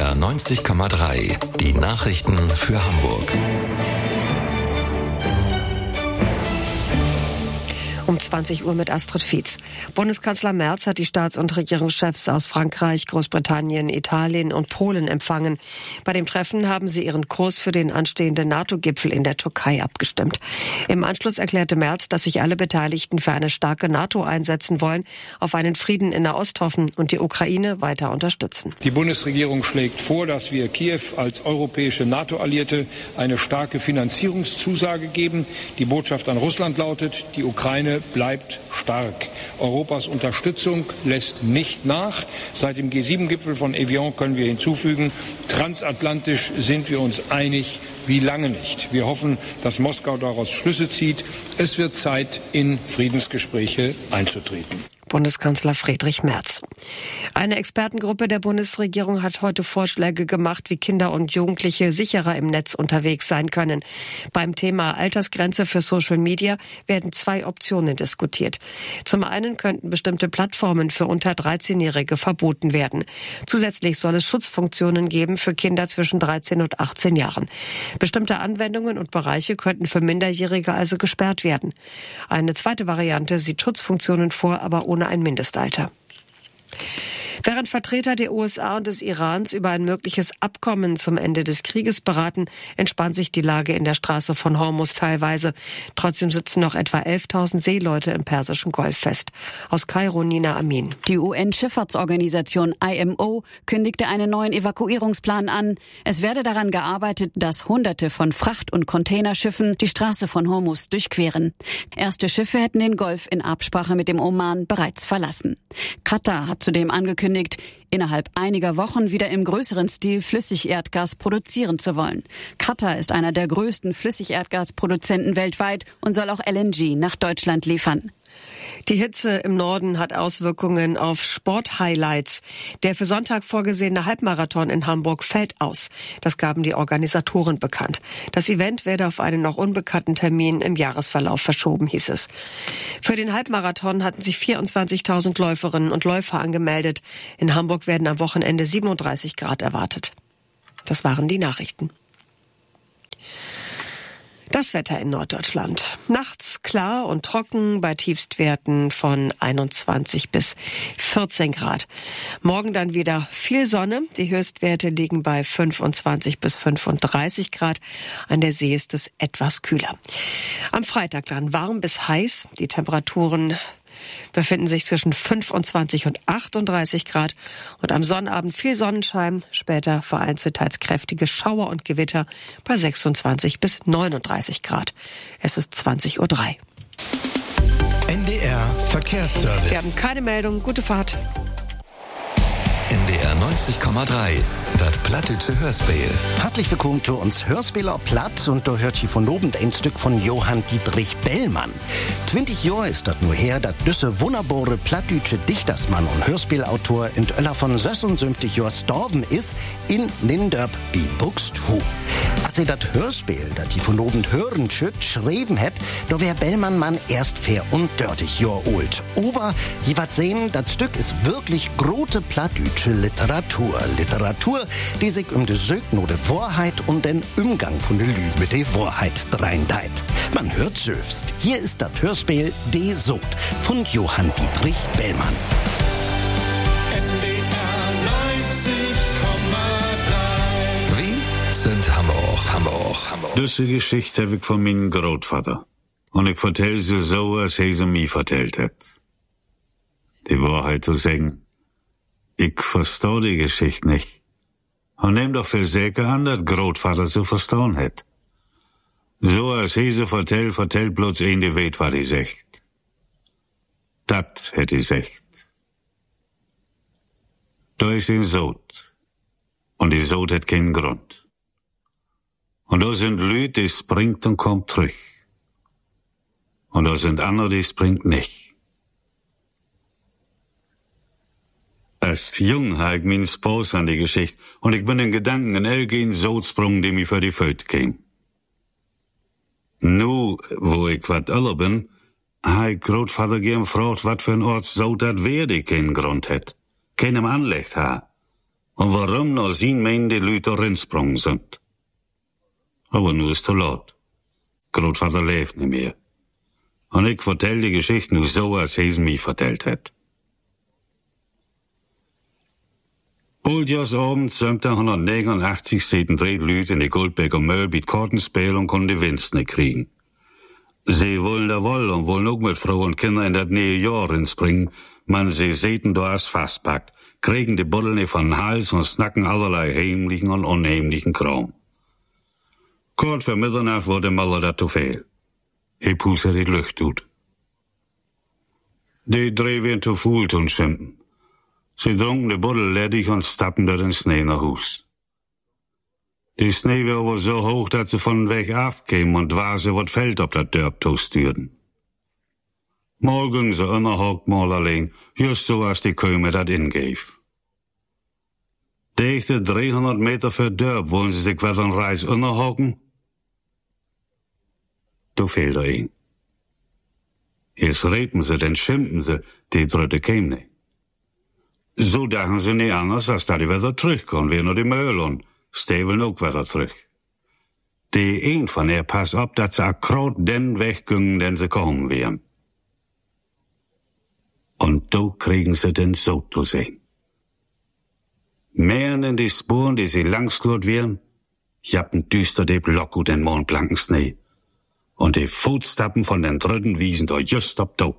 NDR 90,3. Die Nachrichten für Hamburg. Um 20 Uhr mit Astrid Fietz. Bundeskanzler Merz hat die Staats- und Regierungschefs aus Frankreich, Großbritannien, Italien und Polen empfangen. Bei dem Treffen haben sie ihren Kurs für den anstehenden NATO-Gipfel in der Türkei abgestimmt. Im Anschluss erklärte Merz, dass sich alle Beteiligten für eine starke NATO einsetzen wollen, auf einen Frieden in Nahost hoffen und die Ukraine weiter unterstützen. Die Bundesregierung schlägt vor, dass wir Kiew als europäische NATO-Alliierte eine starke Finanzierungszusage geben. Die Botschaft an Russland lautet, die Ukraine bleibt stark. Europas Unterstützung lässt nicht nach. Seit dem G7-Gipfel von Evian können wir hinzufügen, transatlantisch sind wir uns einig wie lange nicht. Wir hoffen, dass Moskau daraus Schlüsse zieht. Es wird Zeit, in Friedensgespräche einzutreten. Bundeskanzler Friedrich Merz. Eine Expertengruppe der Bundesregierung hat heute Vorschläge gemacht, wie Kinder und Jugendliche sicherer im Netz unterwegs sein können. Beim Thema Altersgrenze für Social Media werden 2 Optionen diskutiert. Zum einen könnten bestimmte Plattformen für unter 13-Jährige verboten werden. Zusätzlich soll es Schutzfunktionen geben für Kinder zwischen 13 und 18 Jahren. Bestimmte Anwendungen und Bereiche könnten für Minderjährige also gesperrt werden. Eine zweite Variante sieht Schutzfunktionen vor, aber ohne ein Mindestalter. Während Vertreter der USA und des Irans über ein mögliches Abkommen zum Ende des Krieges beraten, entspannt sich die Lage in der Straße von Hormuz teilweise. Trotzdem sitzen noch etwa 11.000 Seeleute im Persischen Golf fest. Aus Kairo Nina Amin. Die UN-Schifffahrtsorganisation IMO kündigte einen neuen Evakuierungsplan an. Es werde daran gearbeitet, dass Hunderte von Fracht- und Containerschiffen die Straße von Hormuz durchqueren. Erste Schiffe hätten den Golf in Absprache mit dem Oman bereits verlassen. Katar hat zudem angekündigt, innerhalb einiger Wochen wieder im größeren Stil Flüssigerdgas produzieren zu wollen. Katar ist einer der größten Flüssigerdgasproduzenten weltweit und soll auch LNG nach Deutschland liefern. Die Hitze im Norden hat Auswirkungen auf Sporthighlights. Der für Sonntag vorgesehene Halbmarathon in Hamburg fällt aus. Das gaben die Organisatoren bekannt. Das Event werde auf einen noch unbekannten Termin im Jahresverlauf verschoben, hieß es. Für den Halbmarathon hatten sich 24.000 Läuferinnen und Läufer angemeldet. In Hamburg werden am Wochenende 37 Grad erwartet. Das waren die Nachrichten. Das Wetter in Norddeutschland. Nachts klar und trocken bei Tiefstwerten von 21 bis 14 Grad. Morgen dann wieder viel Sonne. Die Höchstwerte liegen bei 25 bis 35 Grad. An der See ist es etwas kühler. Am Freitag dann warm bis heiß. Die Temperaturen befinden sich zwischen 25 und 38 Grad. Und am Sonnabend viel Sonnenschein, später vereinzelt teils kräftige Schauer und Gewitter bei 26 bis 39 Grad. Es ist 20:03 Uhr. NDR Verkehrsservice. Wir haben keine Meldung. Gute Fahrt. NDR 90,3. Das plattdeutsche Hörspiel. Herzlich willkommen zu uns Hörspieler Platt und da hört ihr von oben ein Stück von Johann Dietrich Bellmann. 20 Jahre ist das nur her, dass diese wunderbare plattdeutsche Dichtersmann und Hörspielautor in Öller von 76 Jahren gestorben ist, in Nindörp bei Buxtehude. Als er das Hörspiel, das die von oben hören schütt, schreiben hat, da wär Bellmann Mann erst 34 Jahre alt. Aber, je wat sehen, das Stück ist wirklich große plattdeutsche Literatur. Literatur, die sich um die Sögen oder Wahrheit und den Umgang von der Lüge mit der Wahrheit dreindeit. Man hört selbst. Hier ist das Hörspiel Die Sod von Johann Dietrich Bellmann. Wir sind Hamburg. Diese Geschichte habe ich von meinem Großvater. Und ich vertell sie so, als er sie mir vertellt hat. Die Wahrheit zu sagen, ich versteh die Geschichte nicht. Und nehm doch für sicher an, dass Großvater zu verstehen hat. So als er sie vertellt bloß ein, die weet, was er sagt. Dat hätt er sagt. Da ist ein Sod. Und die Sod hat keinen Grund. Und da sind Leute, die springt und kommt zurück. Und da sind andere, die springt nicht. Als jung hab ich meinen Spaß an die Geschichte und ich bin in Gedanken in elgeen Sodsprung, die mir für die Föt käm. Nu, wo ich wat älter bin, hab ich Großvater gern gefragt, wat für ein Ort so dat wär, die keinen Grund hat, keinem Anlecht ha. und warum nach sin Meinen die Leute rinsprungen sind. Aber nu ist zu laut. Grootvater leeft nicht mehr. Und ich vertell die Geschichte nur so, als er sie mich vertellt hat. Oldjaarsabend 1789 zitten 3 Leute in die Goldbeker Möll bij het Kartenspel und konnten die Winst nicht kriegen. Sie wollen da wohl und wollen auch mit Frau und Kinder in das neue Jahr inspringen, man sie sehen da als fastpackt, kriegen die Buddel nicht von den Hals und snacken allerlei heimlichen und unheimlichen Kram. Kort vor Mitternacht wurde Möller dat zu viel. Hij pusset die Lucht uit. Die 3 werden zu voel toen schimpen. Sie dronken de Buddel ledig und stappen door den Schnee nach Hus. Die Schnee war aber so hoch, dass sie von Weg afkämen und dwaze wat Feld op dat Dörp toestürden. Mal gingen sie innerhockt, mal alleen, just so als die Köme dat ingeef. Dichte 300 Meter für Dörp wollen sie sich wat een Reis innerhocken. Da fehlt ein. Jetzt reden sie, dann schimpfen sie, die dritte käme nicht. So dachten sie nicht anders, als dass die wieder terugkommen, weer naar die Möhl und Steven ook wieder terug. Die een van er pass op dat ze akkurat den Weg gingen, den sie kommen wären. Und da kriegen sie den so zu sehen. Mehr in die Spuren, die sie langsglurt wären, jappen düster die Block und den mondblanken Schnee. Und die Fußstappen von den dritten wiesen da just op da.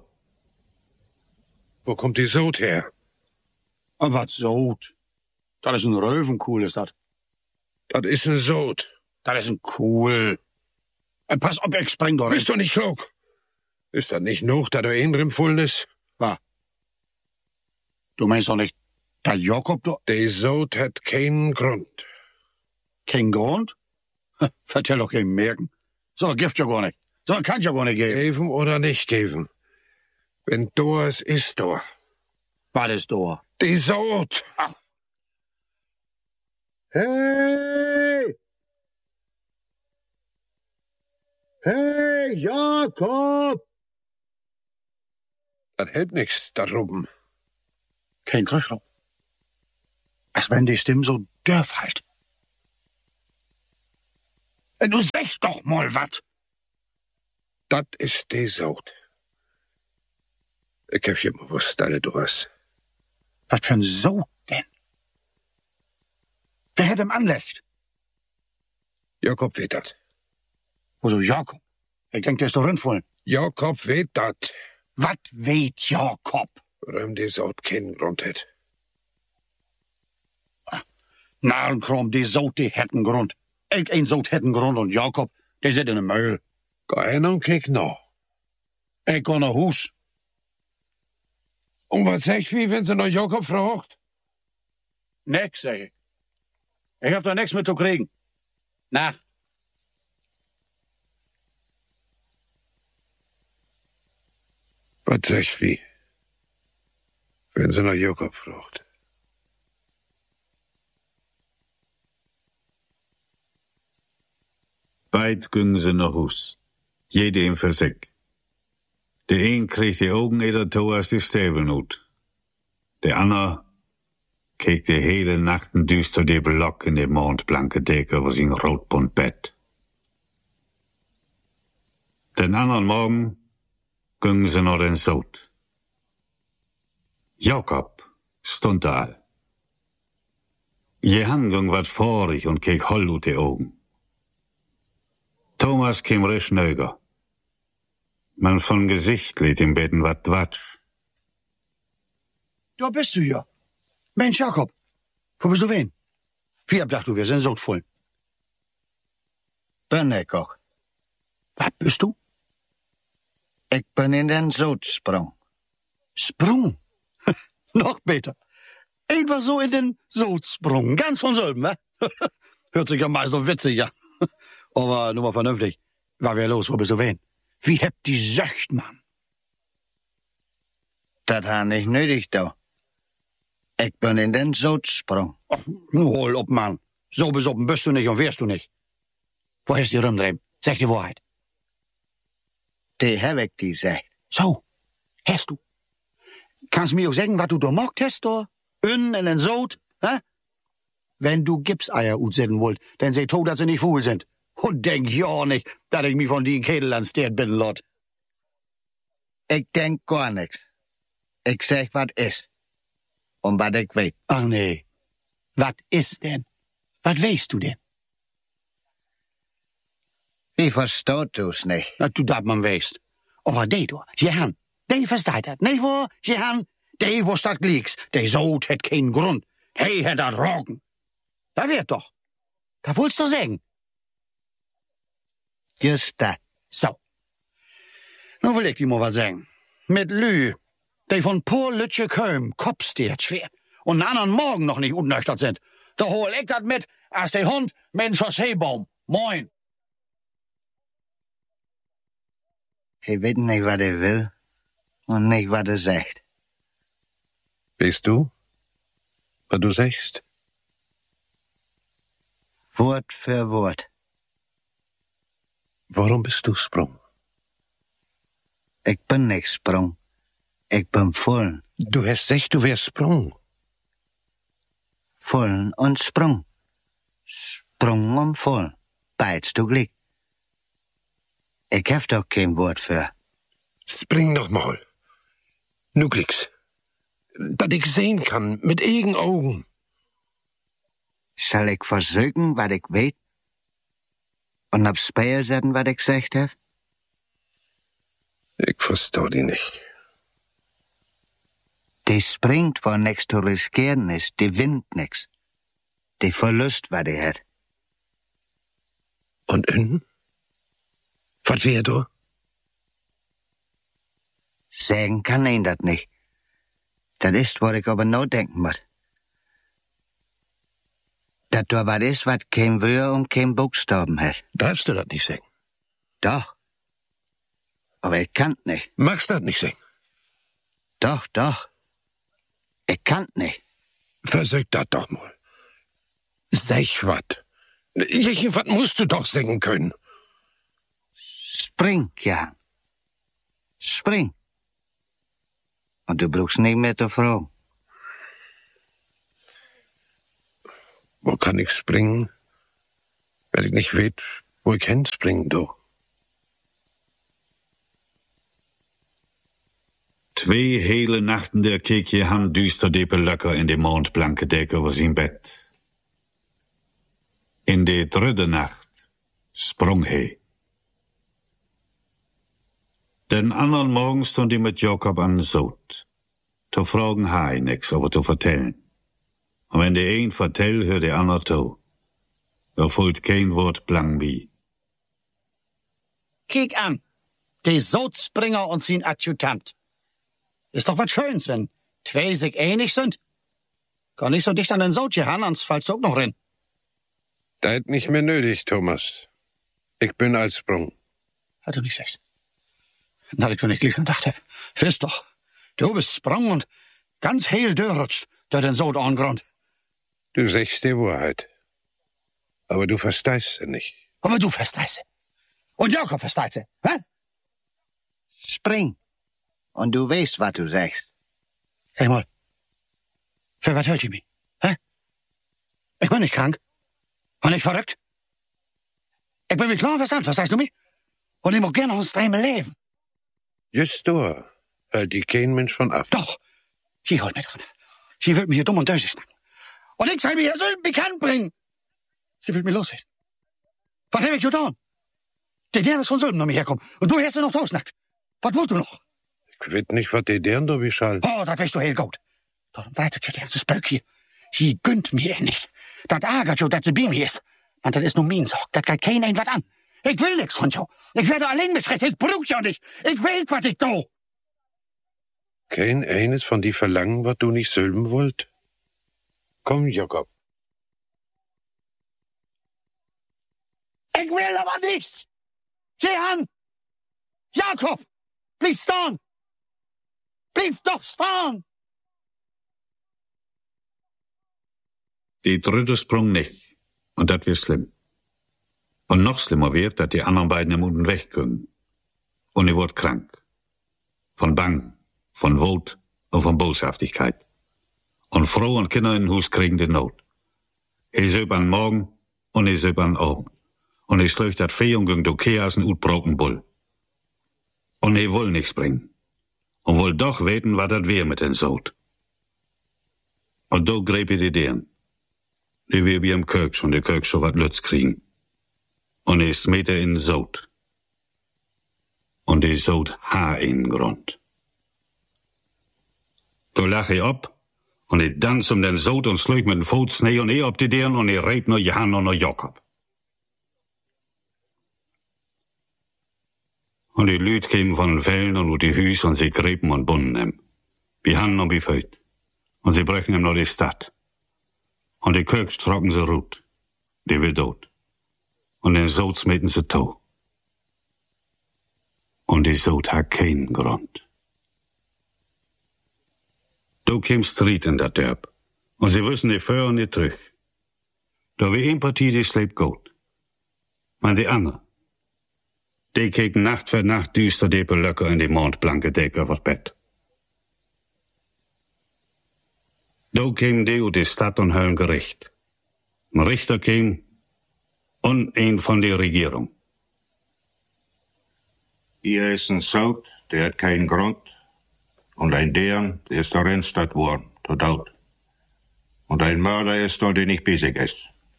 Wo kommt die Sod her? Und wat Sod? Dat is een Reuvenkoel, is dat. Das ist ein Sod. Dat is een Koel. En pas op, ik spring door. Bist du nicht klug? Ist das nicht noch, da du inrimfullen ist? Wa? Du meinst doch nicht, dat Jakob da... Die Sod hat keinen Grund. Kein Grund? Vertell doch kein Merken. So Gift ja gar nicht. So kann ja gar nicht geben. Geben oder nicht geben. Wenn du es ist, du. Was ist da? Die Sod. Ach. Hey! Hey, Jakob! Das hält nichts da oben. Kein Kröchler. Als wenn die Stimme so dörf halt. Du sagst doch mal wat. Das ist die Sod. Ich hab ja bewusst alle durch. Was für ein Sod denn? Wer hat ihm Anrecht? Jakob weet dat. Hoezo Jakob? Ik denk, der ist doch rinvoll. Jakob weet dat. Wat weet Jakob? Warum die Sod keinen Grund hat. Narrenkrom, die Sod, die hätten Grund. Ik een Sod hätten Grund und Jakob, der zit in een Müll. Ga hin und kijk nou. Ik ga naar huis. Und was sagt wie, wenn sie noch Jakob fragt? Nix, zeg ik. Ik heb da niks mit zu kriegen. Nacht. Was sagt wie, wenn sie noch Jakob fragt? Beid gingen sie nach Hus. Jedem für sich. Der een kreeg die Augen eerder toe als die Steven uit. Der ander keek de hele nachten duister die Block in de mondblanke Decke over zijn roodbunt bed. Den anderen Morgen gingen sie naar den Sod. Jakob stond da al. Johan ging wat vorig und keek hol uit de Augen. Thomas kam recht neuger. Man von Gesicht liet im Betten wat Quatsch. Da bist du ja. Mensch, Jakob. Wo bist du wen? Wie abdacht du, wir sind so voll. Ben ik ook. Was bist du? Ik ben in den Soodsprong. Sprung? Noch beter. Einfach so in den Soodsprung. Ganz von selben, ne? Hört sich ja mal so witzig an. Aber nur mal vernünftig. War wer los, wo bist du wen? Wie hebt die Söcht, Mann? Dat ha nicht nötig, da. Ik ben in den Soodsprong. Ach, hol op, Mann. So besoppen bist du nicht und wärst du nicht. Woher ist die Rumdrehen? Sag die Wahrheit. Die heb ik die zegt. So, hast du? Kannst mir auch sagen, was du da mockt hast, da? In den Sood, hä? wenn du Gipseier utsenden wollt, denn sie tut, dass sie nicht wohl sind. Und denk ja nicht, dass ich mich von die Kädel ans Stert bin, Lot. Ich denk gar nix. Ich sag, wat is. Und wat ich weet. Ach nee. Was ist denn? Was weißt du denn? Wie verstaut du's nicht? Na, du dat man weißt. Aber die du, Jehan, die versteht dat. Nicht wo, Jehan? Die wusst dat glieks. Die Sod hat keinen Grund. Die hat dat Rogen. Da wird doch. Da wollt's doch sagen. Just dat. So. Nu will ich dir mal was sagen. Mit Lü, die von Pur Lütje Köm, kopfsteht schwer. Und einen anderen Morgen noch nicht unnüchtert sind. Da hol ich dat mit, als der Hund mit dem Chausseebaum. Moin. Ich weet nicht, was er will. Und nicht, was er sagt. Weißt du, was du sagst? Wort für Wort. Warum bist du Sprung? Ich bin nicht Sprung. Ich bin Fullen. Du hast gesagt, du wärst Sprung. Fullen und Sprung. Sprung und Fullen. Beides zugleich. Ich hab doch kein Wort für. Spring noch mal. Nu klicks. Dat ich sehen kann, mit eigen Augen. Soll ich versuchen, was ich weet? Und aufs Spiel setzen, was ich gesagt hab? Ich versteh die nicht. Die springt, wo nix zu riskieren ist, die winnt nix. Die Verlust, was die hat. Und innen? Was wär du? Sagen kann ihn dat nicht. Das ist, wo ich aber noch denken muss. Dat du was ist, was kein Wör und kein Buchstaben hat. Darfst du das nicht sagen? Doch. Aber ich kann nicht. Magst du das nicht sagen? Doch, doch. Ich kann nicht. Versuch das doch mal. Sag wat. Was musst du doch sagen können. Spring, ja. Spring. Und du brauchst nicht mehr zu fragen. Wo kann ich springen? Weil ich nicht weet, wo ich hinspringen, du. 2 hele Nachten der keek Jehan düster depe Löcker in de mondblanke Decke over zijn bed. In de 3e Nacht sprong hij. Den anderen Morgen stond hij met Jakob aan de zoot. Te vragen hij niks over te vertellen. En wenn de een vertelt, hört de ander toe. Er voelt geen woord blank bij. Kiek an. Die Sootspringer und sein Adjutant. Ist doch was Schönes, wenn 2 sich einig sind. Gar nicht so dicht an den Sod gehan, ans fallst du auch noch rein. Das ist nicht mehr nötig, Thomas. Ich bin als Sprung. Hat du nicht sagst. Na, ich nicht gleich gedacht hab. Wisst doch, du bist Sprung und ganz heil durchrutscht durch den Sod angrund. Du sagst die Wahrheit. Aber du verstehst sie nicht. Aber du verstehst sie. Und Jakob versteht sie, hä? Spring. Und du weißt, was du sagst. Sag mal, für was hört ihr mich? Hä? Ich bin nicht krank. Und nicht verrückt. Ich bin mir klar verstanden, verstehst du mich? Und ich mag gerne noch ein Strämel leben. Just da hält die kein Mensch von ab. Doch, sie holt mich davon ab. Sie will mich hier dumm und dösig snacken. Und ich soll mich hier so bekannt bringen. Sie will mich loswerden. Was hab ich getan? Der Dern ist von Sölden noch mich herkommen. Und du hast du noch drausnackt. Was wollt du noch? Ich weet nicht, was der Dern da wie schall. Oh, das weißt du heel gut. Darum dreht sich der ganze Spöck hier. Sie gönnt mir nicht. Das ärgert jo, dass sie bei mir ist. Und das ist nur mein Sorg. Das geht keiner was an. Ich will nix von jo. Ich werde allein beschränkt. Ich brauch jo nicht. Ich will, was ich do. Kein eines von die verlangen, was du nicht sölben wollt? Komm, Jakob. Ich will aber nichts. Jehan! Jakob! Bleib stehen! Bleib doch stehen! Die 3. Sprung nicht. Und das wird schlimm. Und noch schlimmer wird, dass die anderen beiden im Unten weg können. Und er wird krank. Von Bang, von Wut und von Boshaftigkeit. Und Frau und Kinder in Hus kriegen die Not. Ich söp an Morgen und ich söp an Abend. Und ich ströch dat Fee und ging do Keasen ut broken Bull. Und ich will nichts bringen. Und woll doch weten, wat dat wär mit den Sod. Und do grep ich die deren. Die wir wie im Kirk und die Kirk schon wat Lütz kriegen. Und ich smete in Sod. Und die Sod ha in Grund. Do lach ich op, und ich dans den Sod und slög mit den Fuß Schnee und ich op die deren und ich reib nur Johann und nur Jakob. Und die Lüd kämen von den Fällen und ut die Hüs und sie grepen und bunden ihm. Wie Hand und wie Föt. Und sie brechen ihm noch die Stadt. Und die Kirk strocken sie rut. Die will tot. Und den Sod smeten sie to. Und die Sod hat keinen Grund. Do käm Stried in dat Dörp. Und sie wissen nicht vor und nicht zurück. Da wie ein Partie, die sleept gut. Maar die andere, die keken Nacht für Nacht düster depe Löcker in die mondblanke Decke aufs Bett. Do kämen die ut die Stadt und höllen Gericht. Ein Richter käm und ein von der Regierung. Hier ist ein Sod, der hat keinen Grund. Und ein deren, der ist darin statt worden, tot out. Und ein Mörder ist dort, der nicht bissig ist.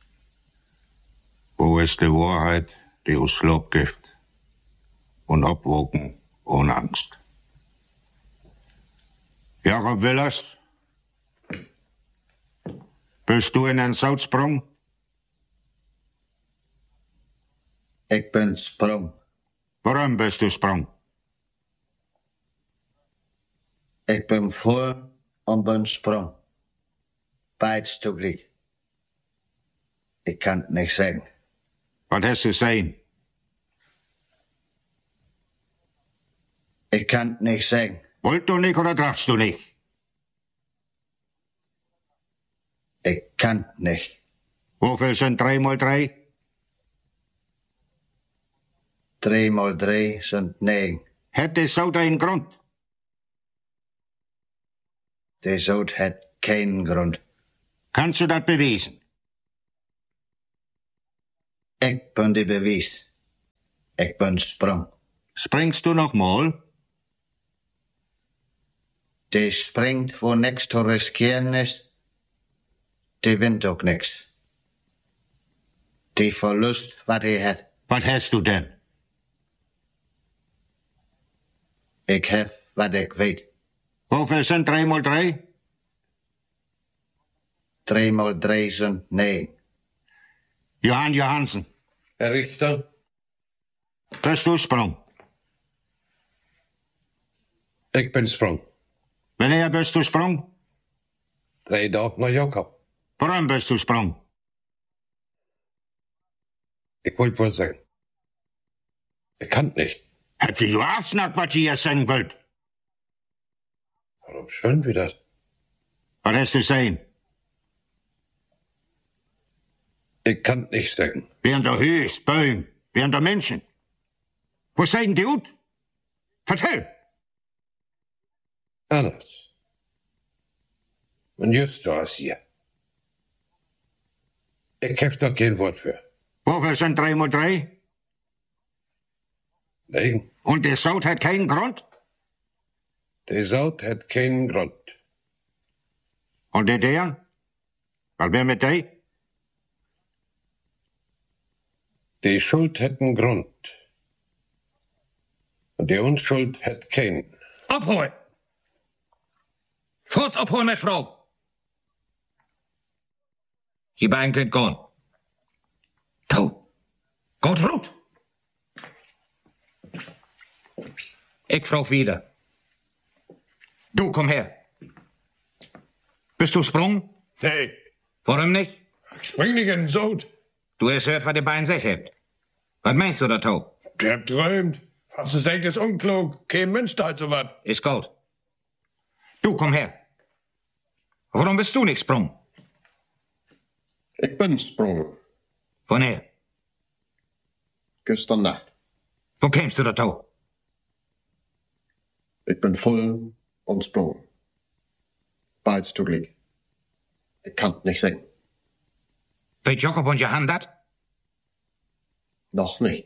Wo ist die Wahrheit, die uns Lob gibt? Und abwogen ohne Angst. Jakob Willers, bist du in den Sod sprung? Ich bin sprung. Warum bist du sprung? Ich bin voll und bin sprung. Beides zugleich. Ich kann nicht sagen. Was hast du sehen? Ich kann nicht sagen. Wollt du nicht oder darfst du nicht? Ich kann nicht. Wofür sind 3 mal 3? 3 mal 3 sind 9. Hat die Sod einen Grund? Die Sod hat keinen Grund. Kannst du das beweisen? Ich bin die Beweis. Ich bin sprung. Springst du noch mal? Die springt, wo nix zu riskieren ist. Die wint auch nix. Die Verlust, was die hat. Was hast du denn? Ich hab, was ich weet. Wofür sind 3 mal 3? 3 mal 3 sind 9. Johann Johansen. Herr Richter, Bist du sprung? ich bin sprung. Wanneer bist du sprung? 3 Tage nach Jakob. Warum bist du sprung? Ich wollte wohl sagen. Ich kann nicht. Habt ihr aufsnackt, was ihr sagen wollt? Warum schön wie das? Was hast du sehen? Ich kann nicht sagen. Während der Höchst, Bäume, während der Menschen. Was sagen die ut? Vertell! Anders. Und just da ist hier. Ich hab da kein Wort für. Wofür sind 3 mal 3? Nein, Und der Sod hat keinen Grund? die Sod hat keinen Grund. Und der? Was wär mit der? Die Schuld hat einen Grund. Und die Unschuld hat keinen. Abholen! Furz abholen, meine Frau! Die beiden könnt gehen. Du, geht rot! Ich frag wieder. Du, komm her. Bist du sprung? Nee, Warum nicht? ich spring nicht in den Sod. Du hast gehört, was die beiden sich habt. Was meinst du da, Tau? Der habt träumt. Was du sagt, ist unklug. Kein Mensch teilt so was. Ist gut. Du, komm her. Warum bist du nicht sprung? Ich bin sprung. Woher? Gestern Nacht. Wo kämst du da, Tau? Ich bin voll und sprung. Beides zugleich. Ich kann nicht singen. Weet Jakob und Johann dat? Noch nicht.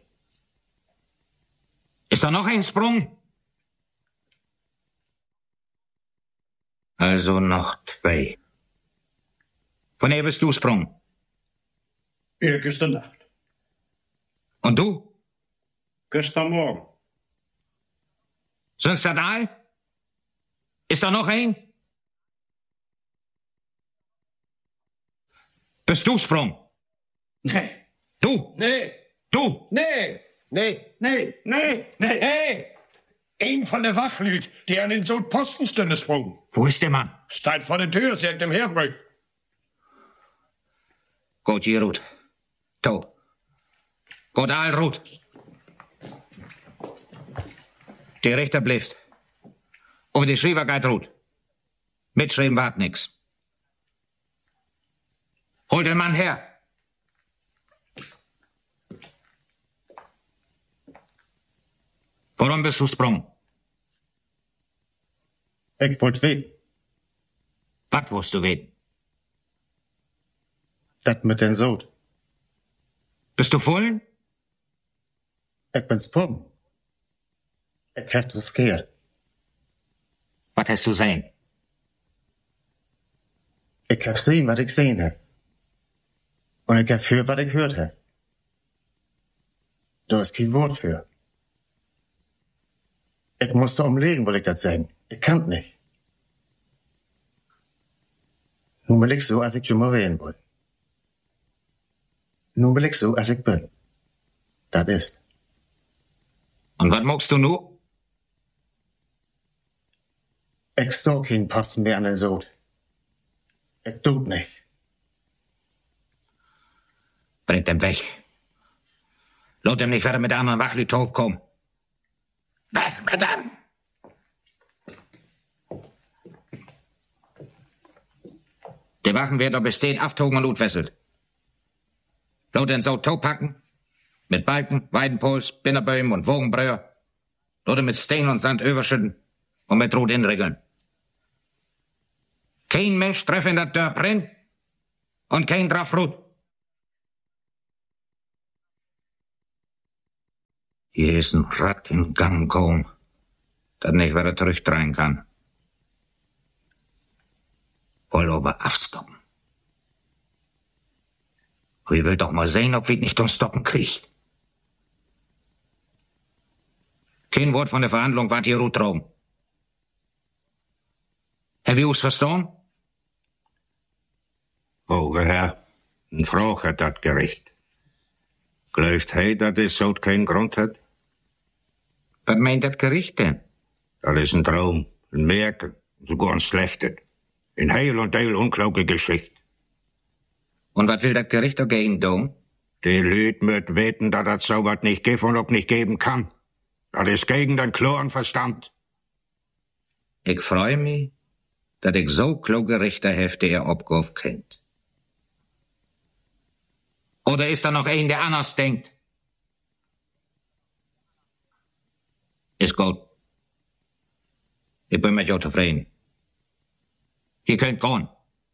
Ist da noch ein Sprung? Also noch 2. Wanneer bist du sprung? Gestern Nacht. Und du? Gestern Morgen. Sind's das all? Ist da noch ein? Bist du sprung? Nee. Du? Nee. Du? Nee. Nee. Nee. Nee. Nee. Hey. Een van de wachlüd, die an den Posten stünde sprung. Wo ist der Mann? Steht vor der Tür, sagt dem Herbrück. Gut, hier, Ruth. To. Gut, all, Ruth. Die Richter bleibt. Over die Schiefer geht Ruth. Mitschreiben wart nix. Hol den Mann her. Warum bist du sprung? Ich wollt weten. Was willst du weten? Das mit den Sod. Bist du vollen? Ich bin sprung. Ich hab riskiert. Was hast du sehen? Ich hab sehen, was ich sehen hab. Und ich hab gehört, was ich gehört hab. Da ist kein Wort für. Ich musste umlegen, wollte ich das sagen. Ich kann nicht. Nun bin ich so, als ich schon mal reden wollte. Nun bin ich so, als ich bin. Das ist. Und was magst du nu? Ich steh keinen Posten mehr an den Sod. Ich tut nicht. Bringt ihn weg. Lot ihm nicht weiter mit der anderen Wachlüt hochkommen. Was mit dem? Die Wachen werden besteht, aftogen und utwesselt. Lot den so packen, mit Balken, Weidenpols, Binnerbäumen und Wogenbröer. Lot mit Stein und Sand überschütten und mit Rot inregeln. Kein Mensch treff in das Dörp rein und kein drauf Rot. Hier ist ein Rad in Gang gekommen, das nicht wieder zurückdrehen kann. Wohl aber aufstoppen. Ich will doch mal sehen, ob wir nicht uns stoppen kriegt. Kein Wort von der Verhandlung wart hier gut drum. Have you verstanden? Hoge Herr, een Frau hat dat Gericht. Glaubt hij dat is zo keinen Grund hat? Was meint das Gericht denn? Das ist ein Traum, ein Märchen, sogar ein schlechter. Ein heil und heil unglaubliche Geschichte. Und was will das Gericht dagegen tun? Die Lüd möt weten, dass das so was nicht gibt und auch nicht geben kann. Das ist gegen den klaren Verstand. Ich freue mich, dass ich so kluge Richter habe, die ihr Obgov kennt. Oder ist da noch ein, der anders denkt? Ist gut. Ich bin mit euch zufrieden. Ihr könnt gehen.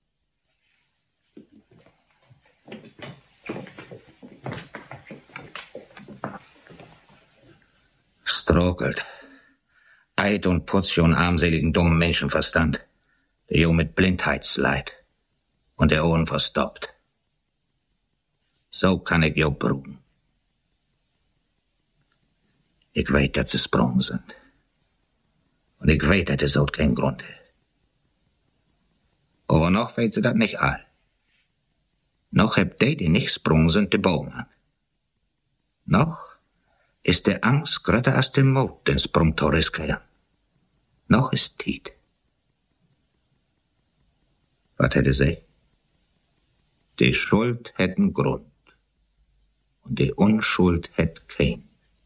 Strokelt. Eid und Portion armseligen dummen Menschenverstand. Der Jo mit Blindheitsleid. Und der Ohren verstoppt. So kann ich Jo brugen. Ich weet dat ze sprong sind. Und ich weet dat es auch keinen Grund hat. Aber noch weet sie dat nicht all. Noch hebt die nicht sprung sind, de Baumann. Noch ist der Angst grötter als der Mut, den Sprung zu riskieren. Noch ist Tiet. Was hätte sie? Die Schuld hätten Grund. Und die Unschuld hätt kein.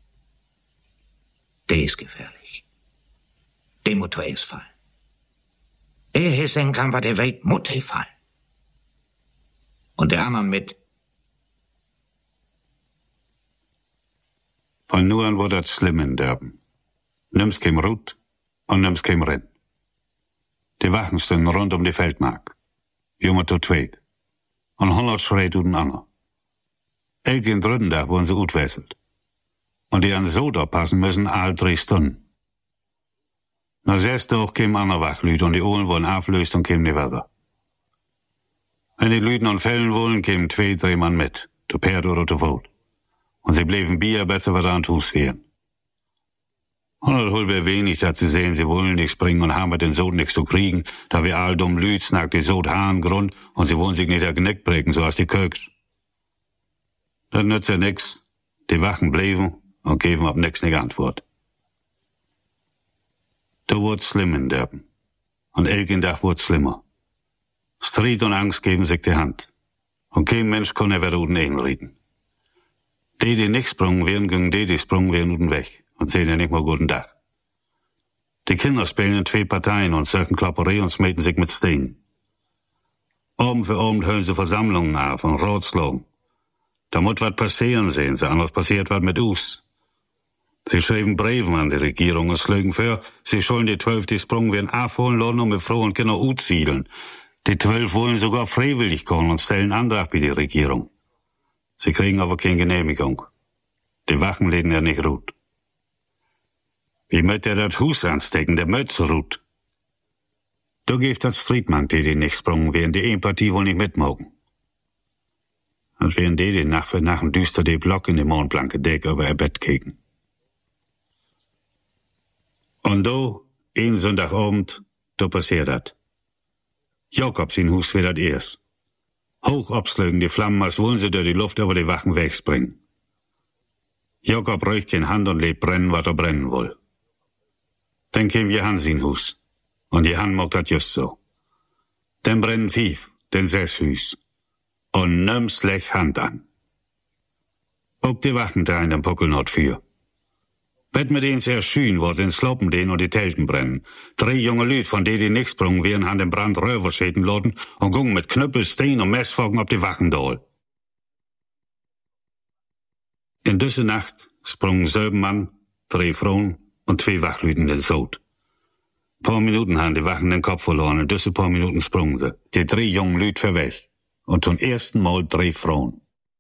Der ist gefährlich. Der muss es fallen. Der hissen kann, was der weet, muss fallen. Und der anderen mit. Von nu an wordt het slim in Durban. Nimmst kein Rut und nimmst kein Renn. Die Wachen stehen rund um die Feldmark. Junge zu zweit. und 100 Schritt durch den Anger. Elken dritten Tag wurden sie utwesselt. Und die an so passen müssen all 3 Stunden. Na 6 Tag kämen andere Wachlüt und die Ohren wurden auflöst und kämen nicht weiter. Wenn die Lüten und Fällen wollen, kämen 2, 3 Mann mit, zu Pferd oder zu Fuß. Und sie blieben Bier besser was an Hus fähren. Und das holbe wenig, dass sie sehen, sie wollen nicht springen und haben mit den Sod nichts zu kriegen, da wir all dumm Lüt snackt die Sod Haaren Grund und sie wollen sich nicht der Genick brechen, so als die Köks. Das nützt ja nix. Die Wachen blieben und geben auf nix nicht Antwort. Da wurd's schlimm in Derben. Und elken Tag wurd's schlimmer. Streit und Angst geben sich die Hand. Und kein Mensch kann er wieder unten einreden. Die nicht sprungen werden, gingen die sprungen werden unten weg. Und sehen ja nicht mal guten Tag. Die Kinder spielen in 2 Parteien und söken Klopperei und smeten sich mit Steinen. Abend für Abend hören sie Versammlungen auf und Ratschlagen. Da muss was passieren, sehen sie, anders passiert was mit uns. Sie schreiben Briefen an die Regierung und schlagen vor, sie sollen die 12, die sprungen werden, aufholen lassen und mit Frau und Kinder utsiedeln. Die 12 wollen sogar freiwillig kommen und stellen Antrag bei der Regierung. Sie kriegen aber keine Genehmigung. Die Wachen lehnen ja nicht ruht. Wie möcht das Hus anstecken, der Mötze ruht? Da gibt das Streitmann, die nicht sprungen, während die Partie wohl nicht mitmogen. Und während die Nacht für Nacht düster die Block in die mondblanke Decke über ihr Bett kicken. Und da, ein Sonntagabend, da passiert das. Jakob sein Hus wird das erst. Hoch abslögen die Flammen, als wollen sie durch die Luft über die Wachen wegspringen. Jakob räucht in Hand und lädt brennen, was brennen will. Dann käm Johann sein Hus. Und Johann mag dat just so. Dann brennen 5, dann 6 Hüs. Und nimm's lech Hand an. Auch die Wachen da in dem Puckel not für. Wett mit denen sehr schön, wo sie in Sloppen den und die Telten brennen. 3 junge Lüd, von denen die nix sprungen, wären an dem Brand Röver schäden loten und gungen mit Knüppel, Steen und Messfogen auf die Wachen dohl. In diese Nacht sprungen 7 Mann, 3 Frauen und 2 Wachlüden in den Sod. Paar Minuten haben die Wachen den Kopf verloren und diese paar Minuten sprungen sie. Die 3 jungen Lüd verweg. Und zum ersten Mal 3 Frauen.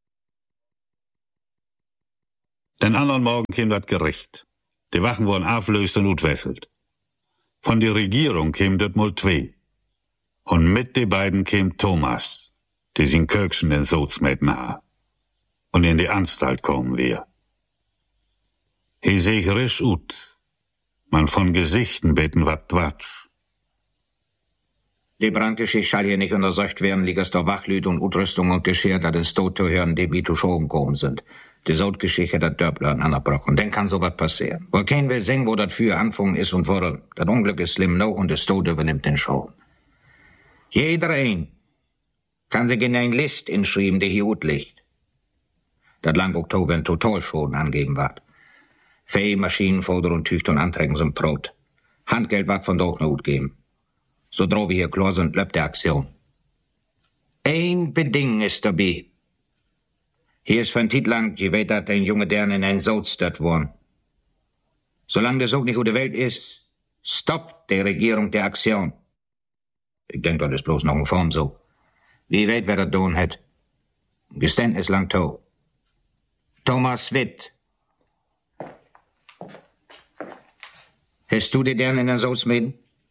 Den anderen Morgen kam das Gericht. Die Wachen wurden auflöst und utwesselt. Von der Regierung kämen das mal 2. Und mit den beiden käm Thomas, die sin Kökchen den Sodsmäten ha. Und in die Anstalt kommen wir. He sich risch ut. Man von Gesichten beten wat Quatsch. Die Brandgeschichte schall hier nicht untersucht werden, liegers der Wachlüd und Utrüstung und Geschirr, da den Stot zu hören, die wie zu Schoben kommen sind. Die Sodgeschichte hat Dörpler anbrochen. Dann kann sowas passieren. Wo kein will singen, wo das für Anfang ist und worum. Das Unglück ist schlimm noch und der Stot übernimmt den Schoben. Jeder ein kann sich in ein List inschreiben, die hier gut liegt. Das lang Oktober ein Totalschaden angeben wird. Fee, Maschinen, Foder und Tücht und Anträgen sind Brot. Handgeld wird von dort noch gut geben. So droh wir hier klar sind, läuft die Aktion. Ein Beding ist dabei. Hier ist von Tid lang, je weet dat ein junge Dern in ein Sod stört worden. Solange der Sod nicht über die Welt ist, stoppt die Regierung der Aktion. Ich denke, das ist bloß noch eine Form so. Wie weet, wer das tun hat. Geständnis lang to. Thomas Witt. Hast du die Dern in den Sod smeden?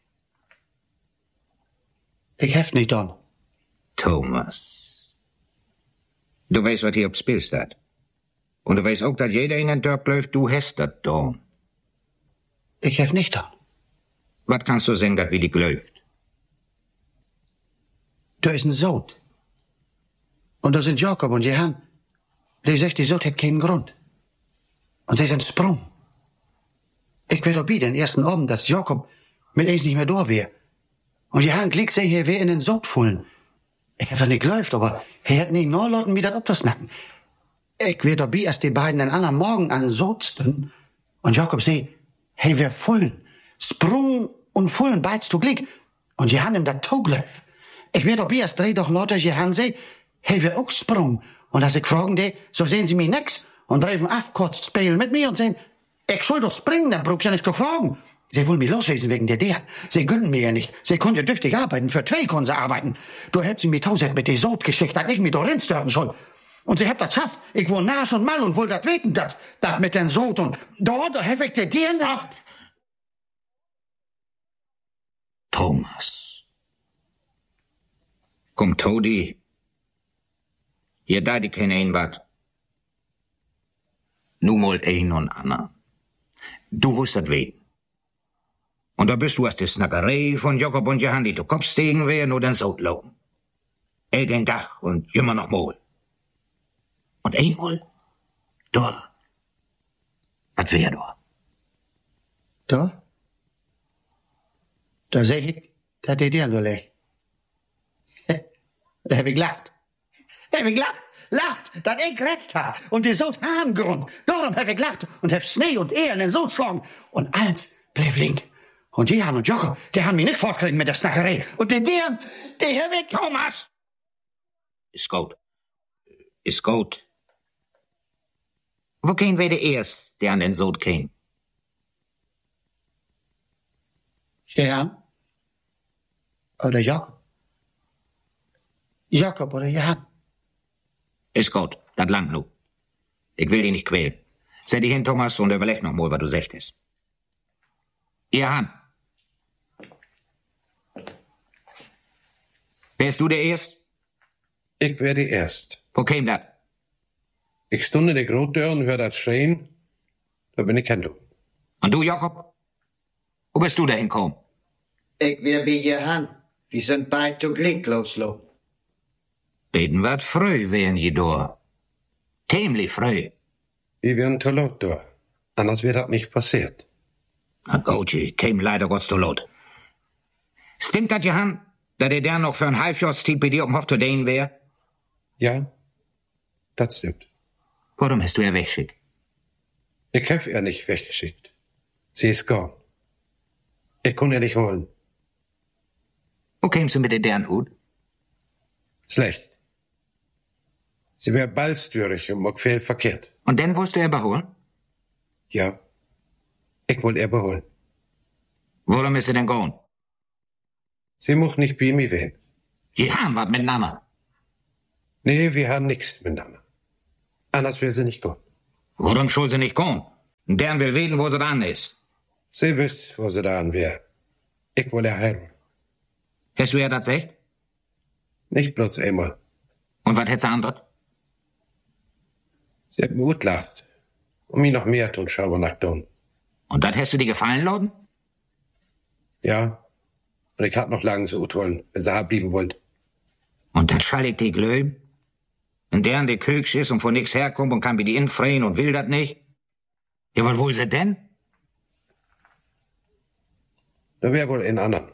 Ich hef nicht an. Thomas. Du weißt, was hier aufs Spiel steht. Und du weißt auch, dass jeder in den Dorf läuft, du hast das da. Ich hef nicht an. Was kannst du sagen, dass wie die läuft? Da ist ein Sod. Und da sind Jakob und Johann. Die sagt, die Sod hat keinen Grund. Und sie sind sprung. Ich will dabei den ersten Abend, dass Jakob mit uns nicht mehr da wäre. Und Johann glick sie hier wer in den Sod fallen. Ich hab das nicht geläuft, aber er hat nicht nur Leuten wieder abzusnacken. Ich wär dabei, als die beiden den anderen Morgen an Sodsten und Jakob seh, hey, wer vollen, sprung und vollen beidst du Glick und Johann in der Togläuf. Ich wär dabei, als drei doch lauter Johann seh, hey, wer auch sprung und als ich fragen die, so sehen sie mich nix und dreifen auf kurz spielen mit mir und sehen, ich soll doch springen, dann brauch ich ja nicht zu fragen. Sie wollen mich loswesen wegen der. Sie gönnen mir ja nicht. Sie konnte tüchtig arbeiten. Für 2 können sie arbeiten. Du hättest sie mir 1000 mit der Sod geschickt, dass ich mit der Rindstören soll. Und sie habt das schafft. Ich wohne nahe und mal und wollt das weten, das mit den Sod und da hab ich der Dieren ab. Thomas. Komm, Todi. Hier da die keine ein wat. Nu mal ein und Anna. Du wusst das weten. Und da bist du aus der Snackerei von Jakob und Johann, die du Kopf stegen wären oder ins Sod laufen. Den Dach und immer noch mal. Und einmal, da. Was wär da? Da? Da seh ich, dass die Dieren so leg. Da hab ich gelacht. Lacht, dass ich recht ha. Und die Sod haben Grund. Darum hab ich gelacht und hab Schnee und Ehren in Sod geschlagen. Und alles blieb link. Und Johann und Jakob, die haben mich nicht fortkriegen mit der Snackerei. Und die Dieren, die hab ich... Thomas! Ist gut. Wo kein wir der erst, der an den Sod käm? Johann? Oder Jakob? Jakob oder Johann? Ist gut, das langt nu. Ich will dich nicht quälen. Setz dich hin, Thomas, und überleg noch mal, was du sagtest. Johann. Wärst du der Erst? Ich wär der Erst. Wo käm dat? Ich stund in der Grottür und hör das schreien. Da bin ich kein Du. Und du, Jakob? Wo bist du da hinkommen? Ich wär bei Johann. Wir sind beide zu Glück loslo. Beten wat früh wären je da. Tämlich früh. Wir wären zu laut da. Anders wär das nicht passiert. Na gut, ich käm leider Gott zu laut. Stimmt das, Johann, dass der noch für ein Halbjahrstieg bei dir um Hof zu dehnen wär? Ja, das stimmt. Warum hast du er weggeschickt? Ich hab er nicht weggeschickt. Sie ist gone. Ich konnte er nicht holen. Wo kämst du mit deren Hut? Schlecht. Sie wär ballstürig und mag viel verkehrt. Und dann wolltest du er beholen? Ja. Ich wollte er beholen. Warum ist sie denn gone? Sie muss nicht bei mir wehen. Die haben was miteinander. Nee, wir haben nichts miteinander. Anders will sie nicht gehen. Warum soll sie nicht gehen? Deren will weten, wo sie dran ist. Sie wisst, wo sie dran wär. Ich will er heiraten. Hast du ihr das gesagt? Nicht bloß einmal. Und was hätt sie antwortet? Sie hat mir gut gelacht. Und mir noch mehr tun Schabernack tun. Und das hast du dir gefallen lassen? Ja. Und ich hab noch lange so gut wollen, wenn sie blieben wollt. Und das schall ich dir glöben? Wenn deren der Köksch ist und von nix herkommt und kann bei die infreien und will das nicht? Ja, was will sie denn? Da wär wohl ein anderen.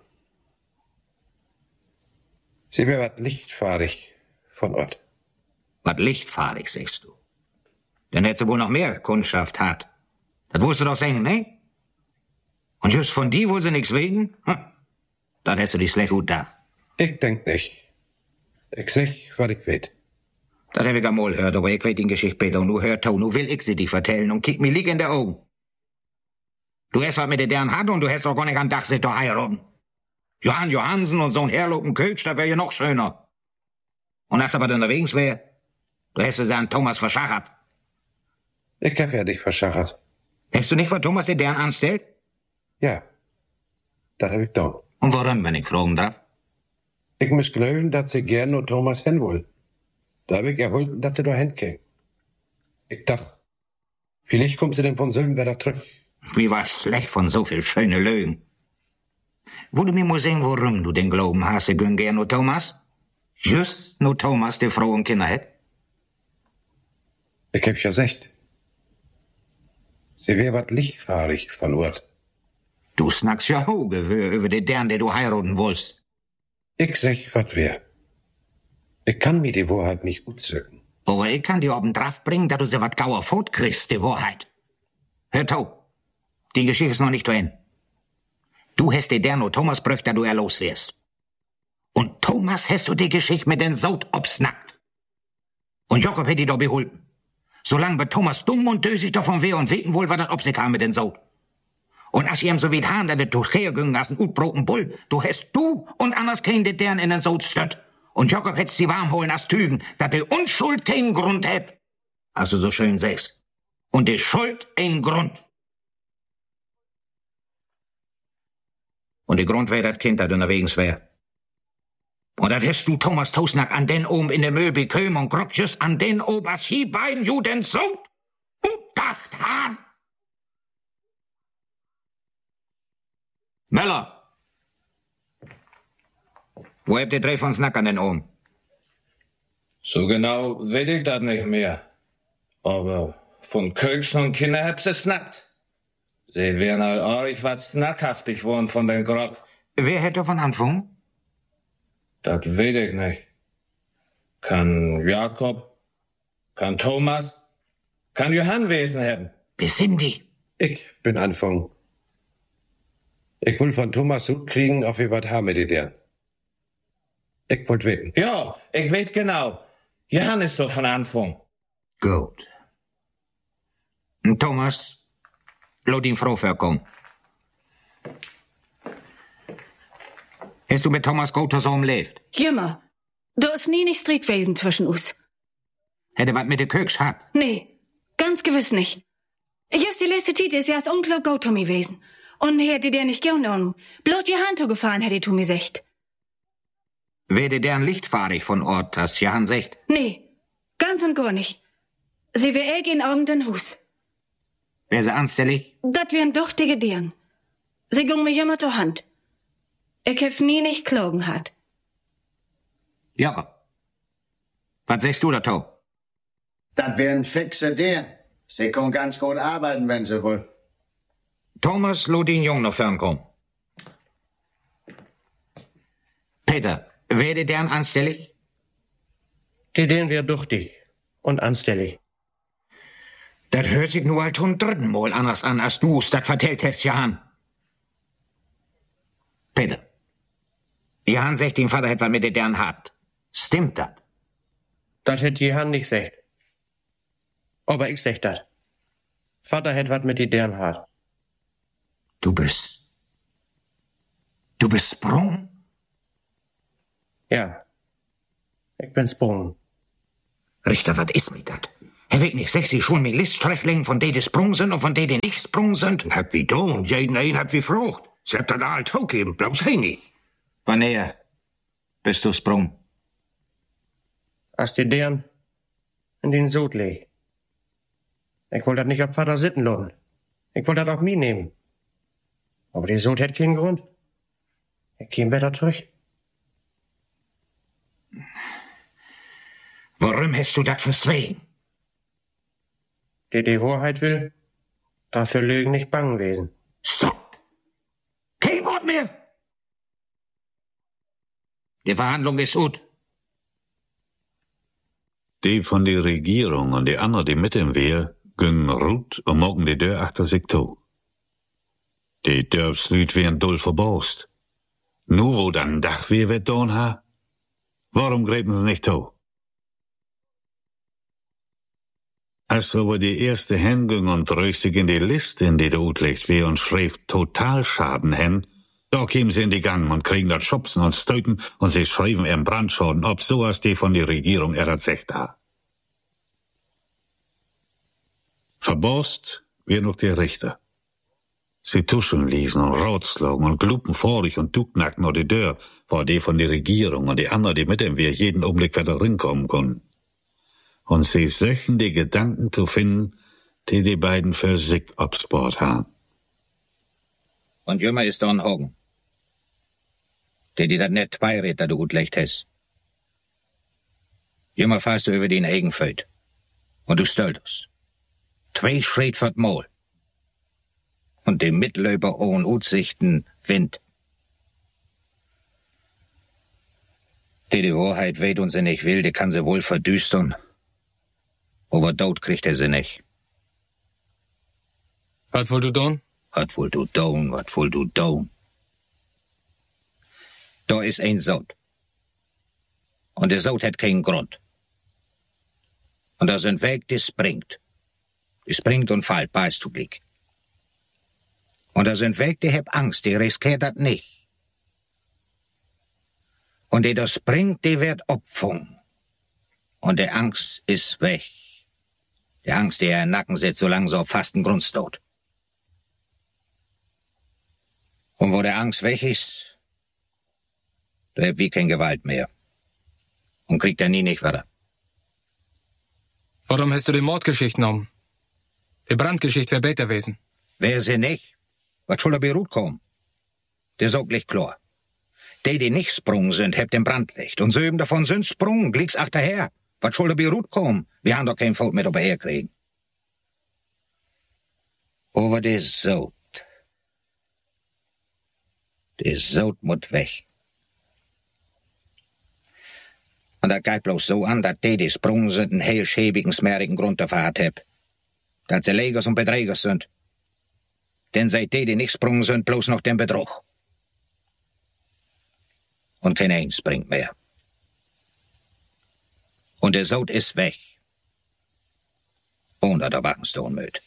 Sie wär wat lichtfahrig von Ort. Was lichtfahrig, sagst du? Dann hätt sie wohl noch mehr Kundschaft hat. Das wusst du doch sagen, ne? Und just von die wohl sie nix wegen? Dann hast du dich schlecht gut da. Ich denk nicht. Ich sag, was ich weet. Das hab ich einmal gehört, aber ich weet die Geschichte besser. Und du hört, nu will ich sie dich vertellen und kick mir lieg in der Augen. Du hast was mit der deren hat und du hast doch gar nicht am Dach sit doch heiraten. Johann Johansen und so ein herlopen Kötsch, das wär ja noch schöner. Und als aber dann unterwegs wär, du hast sie an Thomas verschachert. Ich hab ja dich verschachert. Hast du nicht von Thomas der deren anstellt? Ja. Das hab ich getan. Und warum, wenn ich fragen darf? Ich muss glauben, dass sie gern nur Thomas hin will. Da hab ich erholt, dass sie da hinkäme. Ich dachte, vielleicht kommt sie denn von Süllenwerder zurück. Wie war's schlecht von so viel schöne Lügen. Wo du mir mal sagen, warum du den Glauben hast, sie gönn gern nur Thomas? Just nur Thomas, der Frau und Kinder hat? Ich hab ja gesagt. Sie wär wat lichtfahrig von Ort. Du snackst ja Hogewör über den deren, der du heiraten wollst. Ich sag, wat wär. Ich kann mir die Wahrheit nicht gut sögen. Aber ich kann dir oben drauf bringen, dass du sie wat gauer Fot kriegst, die Wahrheit. Hör tau, die Geschichte ist noch nicht zu Ende. Du hast dir der nur Thomas bröcht, da du er los wärst. Und Thomas hast du die Geschichte mit den Sod obsnackt. Und Jakob hätt die doch beholpen. Solange wird Thomas dumm und dösig davon wär und weten wohl, was das ob sie kam mit den Sod. Und als ihm so wie han, dass du hergingen als ein utbroken Bull, du hast du und anders kein de deren in den Sod stött. Und Jakob hätt's sie warm holen als Tügen, dass de Unschuld keinen Grund hätt. Also so schön sagst. Und de Schuld ein Grund. Und de Grund wär dat Kind, dat unterwegs wär. Und dat hast du Thomas Tosnack an den oben in der Möbel köm und Grotjes an den oben, als die beiden Juden so udacht han. Möller! Wo habt ihr drei von Snack an den oben? So genau weiß ich das nicht mehr. Aber von Köks und Kinder hab's es snackt. Sie wären all arg was snackhaftig worden von den Grott. Wer hätte von Anfang? Das weiß ich nicht. Kann Jakob, kann Thomas, kann Johann Wesen haben. Besinn die. Ich bin Anfang. Ich will von Thomas Hut kriegen, ob wir was haben mit dir. Ich wollt wetten. Ja, ich weet genau. Johann ist doch von Anfang. Gut. Thomas, laat ihn Frau verkommen. Hast du mit Thomas gut zusammen lebt? Jümmer, da ist nie nicht Streit gewesen zwischen uns. Hätte was mit der Köks gehabt? Nee, ganz gewiss nicht. Ich hab's die letzte Zeit ist ja als Onkel gut Tommy gewesen. Und hätte der nicht gern um. Bloß Johann gefahren, hätte Tommy gesagt. Werde deren lichtfahrig von Ort, das Johann sagt? Nee, ganz und gar nicht. Sie wär in Augen den Hus. Wär sie anstellig? Dat wären doch die Gedieren. Sie gung mir immer zur Hand. Ich hab nie nicht klogen hat. Jakob, was sagst du dazu? Das wären fixe Dieren. Sie können ganz gut arbeiten, wenn sie will. Thomas, laat den Jungen noch fernkommen. Peter, werde deren anstellig? Die den wär duchtig und anstellig. Das hört sich nur halt zum dritten Mal anders an, als du's das vertellt hast, Johann. Peter, Johann sagt, den Vater hätt was mit deren habt. Stimmt das? Das hätt Johann nicht gesagt. Aber ich sag das. Vater hätt was mit deren hat. Du bist sprung? Ja. Ich bin sprung. Richter, was ist mit dat? Herr Weg nicht, sechs schon mit Liststrechlingen, von denen die sprung sind und von denen die nicht sprung sind? Hab wie do und jeden ein hab wie frucht. Sie habt da alt hochgeben, bloß hey nicht. Wanneer bist du sprung? Als die deren in den Sod leg. Ich wollte das nicht ab Vater sitten lassen. Ich wollte das auch mir nehmen. Aber die Sod hätt keinen Grund. Ich käm wieder zurück. Warum hast du das verswegen? Der die Wahrheit will, dafür Lügen nicht bangen gewesen. Stopp! Kein Wort mehr! Die Verhandlung ist gut. Die von der Regierung und die anderen, die mit ihm wär, gingen rut und mogen die Deur achter sich to. Die Dörfslüt wären doll verborst. Nu wo dann Dach wir wird don ha? Warum gräben sie nicht to? Als aber die erste hen ging und drüch sich in die Liste, in die da utlegt wär und schrieb Totalschaden hen, da kämen sie in die Gang und kriegen dat Schubsen und Stöten und sie schrieben ihren Brandschaden, ob so als die von der Regierung erzählt ha. Verborst wär noch der Richter. Sie tuscheln ließen und ratschlagen und glupen vorig und ducknackten auf die Deur, vor die von der Regierung und die anderen, die mit dem wir jeden Augenblick wieder rinkommen konnten. Und sie söchen die Gedanken zu finden, die beiden für sich aufs Bord haben. Und Jümmer ist da ein Hogen. Die dat net zweirät, da du gut leicht hast. Jümmer fährst du über den Eigenfeld. Und du stölltest. 2 Schritt vert Mol. Und dem Mitlöber ohne Aussichten Wind. Die Wahrheit weht und sie nicht will, die kann sie wohl verdüstern. Aber dort kriegt sie nicht. Was wollt du tun? Was wollt du tun? Da ist ein Sod. Und der Sod hat keinen Grund. Und da sind Weg, die springt. Die springt und fällt, beißt du Blick. Und da sind weg, die heb Angst, die riskiert dat nicht. Und die das bringt, die wird opfung. Und die Angst ist weg. Die Angst, die ihr im Nacken sitzt, solange so auf fasten Grund steht. Und wo der Angst weg ist, da habt wie kein Gewalt mehr. Und kriegt er nie nicht weiter. Warum hast du die Mordgeschichte genommen? Die Brandgeschichte wäre besser gewesen. Wer sie nicht? Was soll da bei Rut kommen? Der sagt nicht klar. Die nicht sprungen sind, hebt den Brandlicht. Und so eben davon sind sprungen, glicks achterher. Was soll da bei Rut kommen? Wir haben doch kein Volk mit oberher kriegen. Aber der Sod. Der Sod muss weg. Und das geht bloß so an, dass die sprungen sind, einen heel schäbigen, smerigen Grund dafür hat. Dass sie Legers und Beträgers sind. Denn seit die nicht sprungen sind, bloß noch den Betrug. Und kein eins springt mehr. Und der Sod ist weg. Ohne der Wachenstone möt.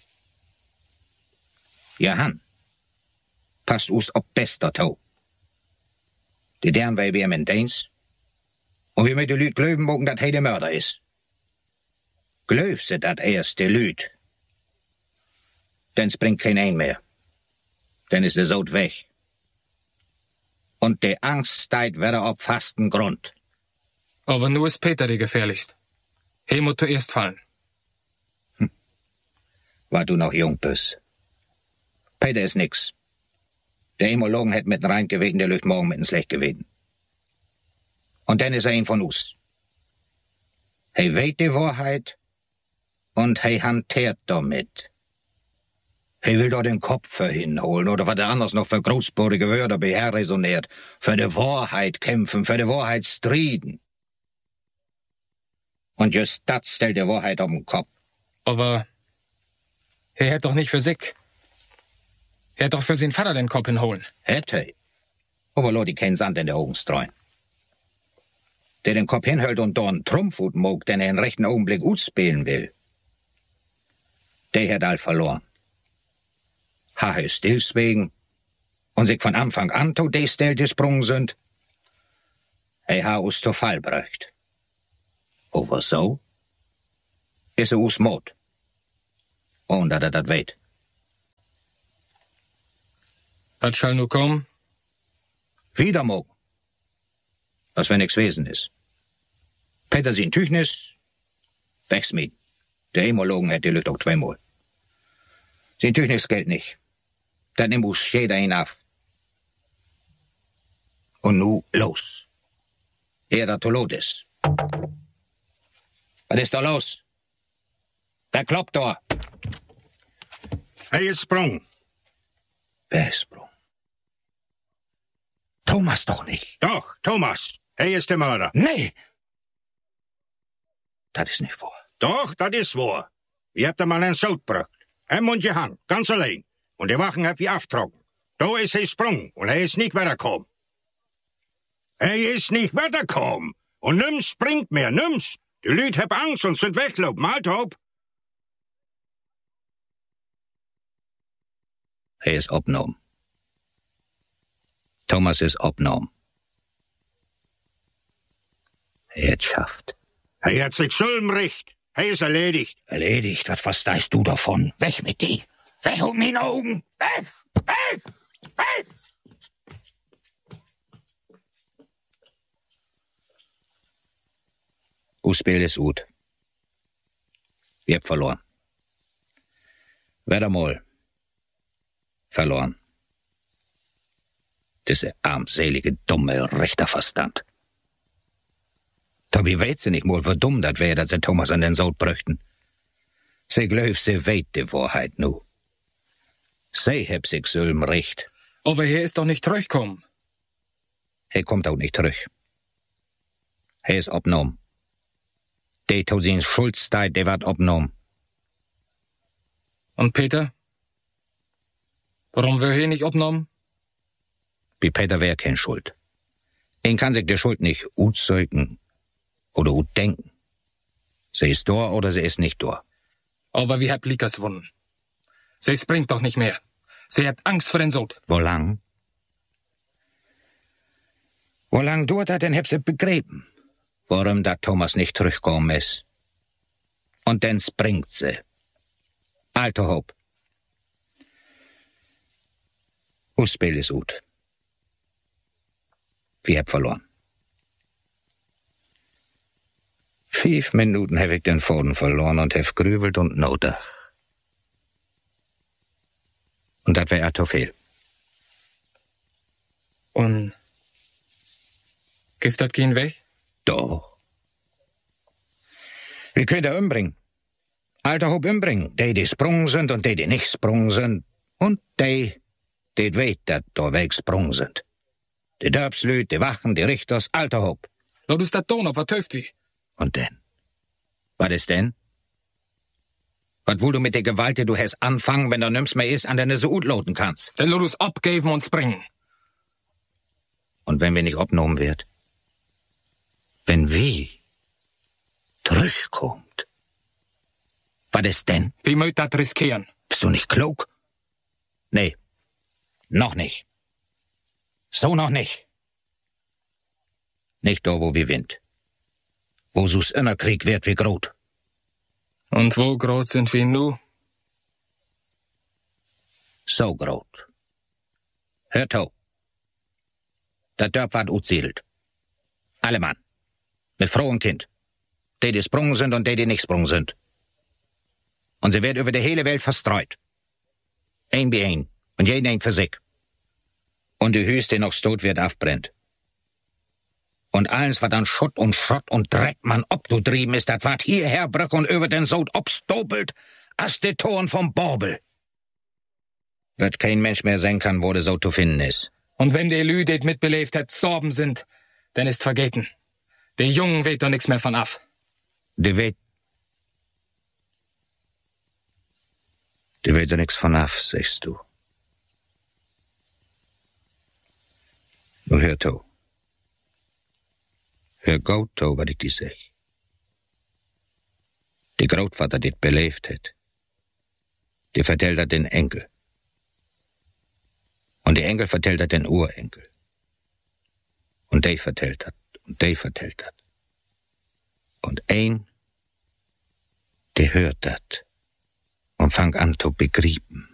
Johann, passt us ob bester Tau. Die deren weil wir im Dienst. Und wir mit de Lüd glöben mogen, dat he der Mörder is. Glöf se dat erst de Lüd. Denn springt kein ein mehr. Denn ist der Sod weg. Und die Angst steigt wieder auf fasten Grund. Aber nur ist Peter die gefährlichst. He muss zuerst fallen. War du noch jung bist. Peter ist nix. Der Emologen hätt mit rein gewegen, der lügt morgen mit ins Licht gewesen. Und dann ist ein von uns. He weht die Wahrheit und he hantiert damit. He will dort den Kopf für hinholen oder was er anders noch für großsporige Wörter beherresoniert. Für die Wahrheit kämpfen, für die Wahrheit striden. Und just das stellt die Wahrheit auf den Kopf. Aber er hätt doch nicht für sich. Er hätt doch für seinen Vater den Kopf hinholen. Hätte. Aber lo die kein Sand in der Augen streuen. Der den Kopf hinhält und dorn Trumpfhut mag, den er in rechten Augenblick ausspielen will. Der hat all verloren. Ha ist deswegen, und sich von Anfang an to des Stel gesprungen sind, ha us to Fall bräucht. Aber so is us Mord. Und dat dat weet. Was schall nu kommen? Wieder morgen. Als wenn nix Wesen is. Peter sin Tüchnis, wegsmieden. Der Emologen hätt die Lüt auch zweimal. Sin Tüchnis gilt nicht. Dann nimmt us jeder hinauf. Und nu los. Der tot ist. Was ist da los? Wer kloppt da? Hey, ist sprung. Wer ist sprung? Thomas doch nicht. Doch, Thomas. Hey ist der Mörder. Nee. Das ist nicht wahr. Doch, das ist wahr. Wir habt mal einen Sod gebracht. Und Johann, ganz allein. Und die Wachen habt wie auftrocken. Da ist er sprung und er ist nicht weitergekommen. Er ist nicht weitergekommen. Und nimm's springt mehr, nimm's. Die Lüd hab Angst und sind weggelaufen. Halt hopp. Er ist obnorm. Thomas ist obnorm. Er hat schafft. Er hat sich Sulmrecht. Er ist erledigt. Erledigt? Was verstehst du davon? Weg mit die. Weg um die Augen. Weg! Weg! Weg! Spiel ist gut. Wir habt verloren. Wieder mal. Verloren. Diese armselige, dumme Richterverstand. Tobi weet sie nicht mal, wie dumm dat wär, dass sie Thomas an den Sod brüchten. Sie glöf, sie weet die Wahrheit nu. Sie heb sich Sülm recht. Aber er ist doch nicht zurückgekommen. Er kommt auch nicht zurück. Er ist obnorm. Die tut sin Schuldsteit, der wird obnorm. Und Peter? Warum wär er nicht obnorm? Bei Peter wär kein Schuld. Ihn kann sich der Schuld nicht utzeugen oder denken. Sie ist da oder sie ist nicht da. Aber wie hat Likas gewonnen? Sie springt doch nicht mehr. Sie hat Angst vor den Sod. Wo lang? Wo lang dauert dat, denn heb sie begräben, warum da Thomas nicht zurückgekommen ist. Und dann springt sie. Alter Hoop. Us Spiel ist gut. Wir hab verloren. 5 Minuten hab ich den Faden verloren und hab grübelt und nodach. Und das wär zu viel. Und gibt das keinen Weg? Doch. Wir können da umbringen. Alter Hoop umbringen. Die sprungen sind und die nicht sprungen sind. Und die weet, dat da wegsprungen sind. Die Dörpslüt, die Wachen, die Richters, Alter Hoop. Lass uns dat tun, was hilft wie? Und denn? Was ist denn? Was will du mit der Gewalt, die du hast, anfangen, wenn da nimm's mehr ist, an deine so utloten kannst? Dann lass uns abgeben und springen. Und wenn wir nicht abgenommen wird? Wenn wir zurückkommt? Was ist denn? Wie möcht das riskieren? Bist du nicht klug? Nee, noch nicht. So noch nicht. Nicht da, wo wir wind. Wo so's Innerkrieg wird wie grot. Und wo grot sind wir nu? So grot. Hört to. Der Dörp ward utsiedelt. Alle Mann. Mit Frau und Kind. Die sprungen sind und die nicht sprungen sind. Und sie wird über die hele Welt verstreut. Ein wie ein. Und jeden ein für sich. Und die Hüs, die noch stot wird, aufbrennt. Und alles, was an Schutt und Schrott und Dreck man obdudrieben ist, das ward hierher brück und über den Sod obstobelt, as die Toren vom Borbel. Wird kein Mensch mehr sein kann, wo der Sod zu finden ist. Und wenn die Lü, die mitbelebt hat, gestorben sind, dann ist vergeten. Die Jungen weht doch nix mehr von af. Die weht doch nix von af, sagst du. Nu hör to. Hör gut to, wat ik die zeg. Die Grootvater dit beleefd het, die vertelt dat den Enkel. Und die Enkel vertelt dat den Urenkel. Und die vertelt dat, und die vertelt dat. Und ein, die hört dat und fangt an zu begrieben.